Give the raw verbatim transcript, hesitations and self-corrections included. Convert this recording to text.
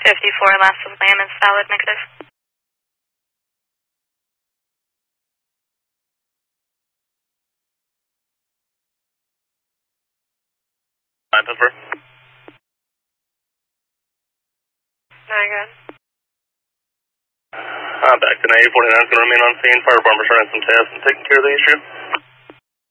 fifty-four, last of land is valid, negative. nine Pittsburgh. nine, good. Uh, back to nine forty-nine is going to remain on scene. Fire department starting some tests and taking care of the issue.